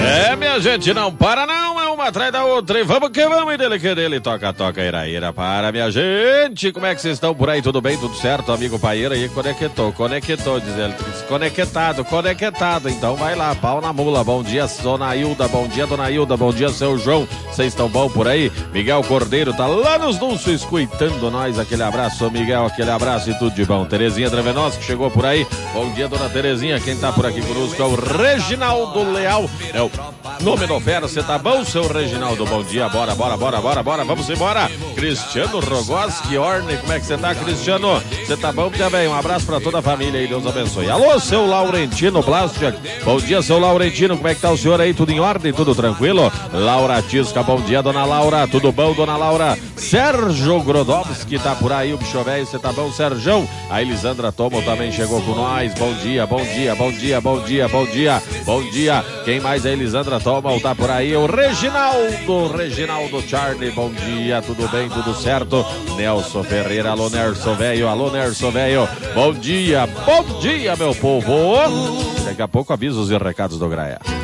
É, minha gente, não para não, é uma atrás da outra e vamos que vamos, e dele que dele, toca, toca, ira, para, minha gente, como é que vocês estão por aí, tudo bem, tudo certo, amigo Paeira aí, conectou, diz ele, conectado, então vai lá, pau na mula, bom dia, dona Hilda, bom dia, seu João, vocês estão bom por aí? Miguel Cordeiro tá lá nos Dulce escutando nós, aquele abraço, Miguel, aquele abraço e tudo de bom. Terezinha Trevenos, que chegou por aí, bom dia, dona Terezinha, quem tá por aqui conosco é o Reginaldo Leal, é o nome do fera, você tá bom, seu Reginaldo? Bom dia, bora, vamos embora. Cristiano Rogoski, Orne, como é que você tá, Cristiano? Você tá bom também? Um abraço pra toda a família aí, Deus abençoe. Alô, seu Laurentino Blastia, bom dia, seu Laurentino, como é que tá o senhor aí? Tudo em ordem, tudo tranquilo? Laura Tisca, bom dia, dona Laura, tudo bom, dona Laura? Sérgio Grodowski tá por aí, o bicho velho, você tá bom, Sérgio? A Elisandra Tomo também chegou com nós, bom dia. Quem mais é Elisandra Tomo, tá por aí, o Reginaldo Charlie, bom dia, tudo bem, tudo certo? Nelson Ferreira, alô Nerso velho, bom dia, meu povo. Daqui a pouco avisos e recados do Graia.